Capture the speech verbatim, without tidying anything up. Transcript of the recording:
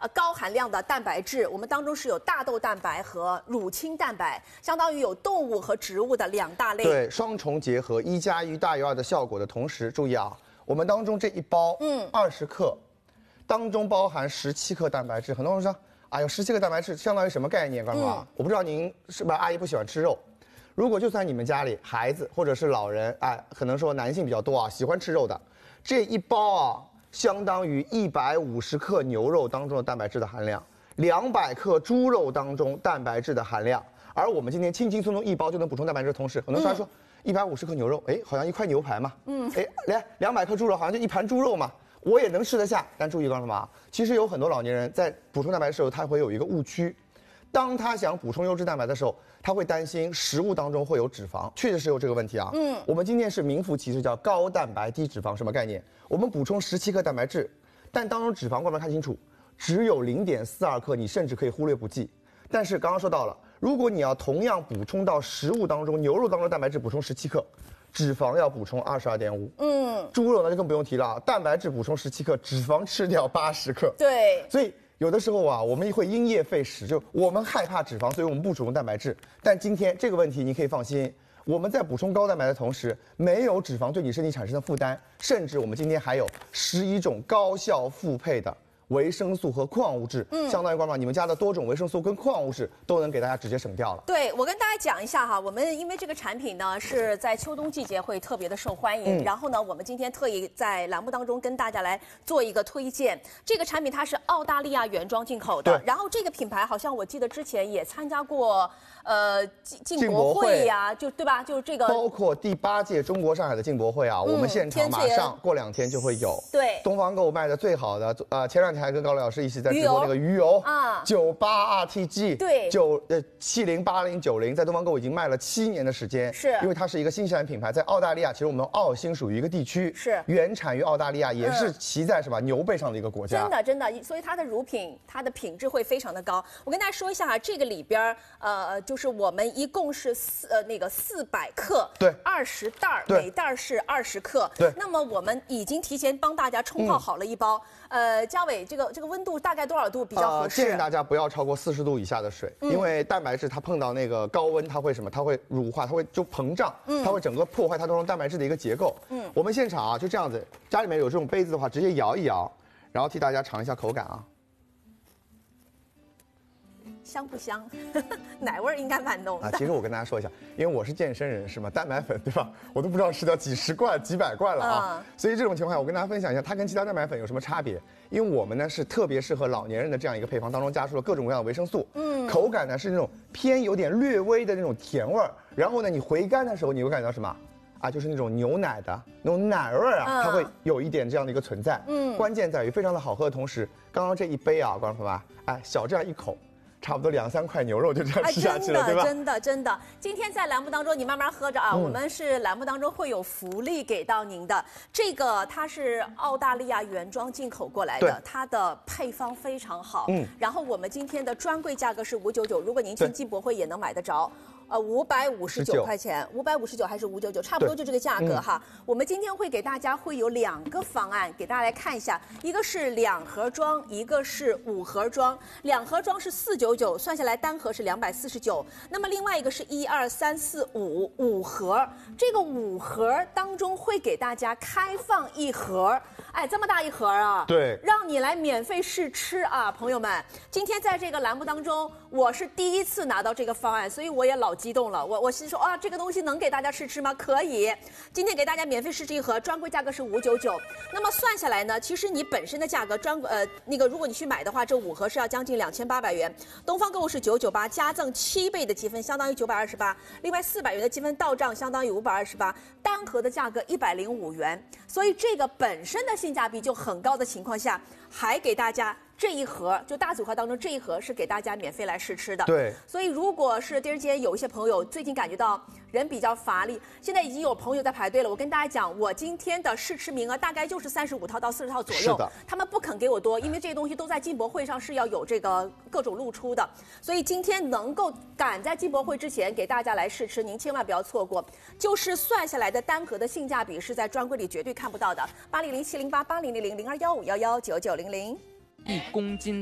呃高含量的蛋白质，我们当中是有大豆蛋白和乳清蛋白，相当于有动物和植物的两大类。 对，双重结合，一加一大于二的效果的同时，注意啊，我们当中这一包，嗯，二十克，当中包含十七克蛋白质。很多人说，哎呦，十七克蛋白质相当于什么概念？干嘛？嗯、我不知道您是不是阿姨不喜欢吃肉。如果就算你们家里孩子或者是老人，哎，可能说男性比较多啊，喜欢吃肉的，这一包啊，相当于一百五十克牛肉当中的蛋白质的含量，两百克猪肉当中蛋白质的含量。而我们今天轻轻松松一包就能补充蛋白质的同时，很多人说一百五十克牛肉，哎，好像一块牛排嘛，嗯，哎，来两百克猪肉，好像就一盘猪肉嘛，我也能吃得下。但注意，干什么？其实有很多老年人在补充蛋白质的时候，他会有一个误区。当他想补充优质蛋白的时候，他会担心食物当中会有脂肪，确实是有这个问题啊。嗯，我们今天是名副其实叫高蛋白低脂肪，什么概念？我们补充十七克蛋白质，但当中脂肪，各位看清楚，只有零点四二克，你甚至可以忽略不计。但是刚刚说到了，如果你要同样补充到食物当中，牛肉当中蛋白质补充十七克，脂肪要补充二十二点五。嗯，猪肉呢就更不用提了，蛋白质补充十七克，脂肪吃掉八十克。 对， 所以。有的时候啊，我们会因噎废食，就我们害怕脂肪，所以我们不补充蛋白质。但今天这个问题你可以放心，我们在补充高蛋白的同时，没有脂肪对你身体产生的负担，甚至我们今天还有十一种高效复配的维生素和矿物质，嗯，相当于光嘛，你们家的多种维生素跟矿物质都能给大家直接省掉了。 对，我跟大家讲一下哈，我们因为这个产品呢是在秋冬季节会特别的受欢迎，嗯、然后呢，我们今天特意在栏目当中跟大家来做一个推荐。这个产品它是澳大利亚原装进口的，然后这个品牌好像我记得之前也参加过呃进进博会呀、啊，就对吧？就是这个包括第八届中国上海的进博会啊，嗯、我们现场马上过两天就会有。 对， 东方购卖的最好的呃，前两天还跟高磊老师一起在直播那个鱼油啊，九八 R T G， 对， 九呃七零八零九零，在东方购已经卖了七年的时间， 是因为它是一个新西兰品牌，在澳大利亚，其实我们澳新属于一个地区， 是原产于澳大利亚，也是骑在什么牛背上的一个国家， 真的真的，所以它的乳品它的品质会非常的高。我跟大家说一下啊，这个里边呃就是我们一共是四呃那个四百克， 对， 二十袋，每袋是二十克， 对。 那么我们已经提前帮大家冲泡好了一包，嗯、呃，嘉伟，这个这个温度大概多少度比较合适？ 呃、建议大家不要超过四十度以下的水，嗯、因为蛋白质它碰到那个高温，它会什么？它会乳化，它会就膨胀，嗯、它会整个破坏它当中蛋白质的一个结构。嗯，我们现场啊就这样子，家里面有这种杯子的话，直接摇一摇，然后替大家尝一下口感啊。 香不香？奶味儿应该蛮浓的啊。其实我跟大家说一下，因为我是健身人士嘛，蛋白粉对吧？我都不知道吃掉几十罐、几百罐了啊。嗯、所以这种情况下，我跟大家分享一下，它跟其他蛋白粉有什么差别？因为我们呢是特别适合老年人的这样一个配方，当中加入了各种各样的维生素。嗯，口感呢是那种偏有点略微的那种甜味儿。然后呢，你回甘的时候，你会感觉到什么？啊，就是那种牛奶的那种奶味儿啊，它会有一点这样的一个存在。嗯，关键在于非常的好喝的同时，刚刚这一杯啊，观众朋友们，哎，小这样一口。差不多两三块牛肉就这样吃下去了， 哎、 对吧？ 真的真的，今天在栏目当中你慢慢喝着啊，嗯、我们是栏目当中会有福利给到您的。这个它是澳大利亚原装进口过来的，它的配方非常好。嗯，然后我们今天的专柜价格是五九九，如果您去进博会也能买得着。呃，五百五十九块钱，五百五十九还是五九九，差不多就这个价格哈。嗯、我们今天会给大家会有两个方案，给大家来看一下，一个是两盒装，一个是五盒装。两盒装是四九九，算下来单盒是两百四十九。那么另外一个是一二三四五五盒，这个五盒当中会给大家开放一盒，哎，这么大一盒啊， 对， 让你来免费试吃啊，朋友们。今天在这个栏目当中，我是第一次拿到这个方案，所以我也老激动了，我我心说啊，这个东西能给大家试吃吗？可以，今天给大家免费试吃一盒，专柜价格是五九九。那么算下来呢，其实你本身的价格专呃那个，如果你去买的话，这五盒是要将近两千八百元。东方购物是九九八，加赠七倍的积分，相当于九百二十八。另外四百元的积分到账，相当于五百二十八。单盒的价格一百零五元，所以这个本身的性价比就很高的情况下，还给大家。这一盒就大组合当中这一盒是给大家免费来试吃的， 对。 所以如果是第二间有一些朋友最近感觉到人比较乏力，现在已经有朋友在排队了。我跟大家讲，我今天的试吃名额大概就是三十五套到四十套左右， 是的。 他们不肯给我多，因为这些东西都在进博会上是要有这个各种露出的，所以今天能够赶在进博会之前给大家来试吃，您千万不要错过。就是算下来的单盒的性价比是在专柜里绝对看不到的。八零零七零八八零零零零二幺五幺幺九九零零。 一公斤。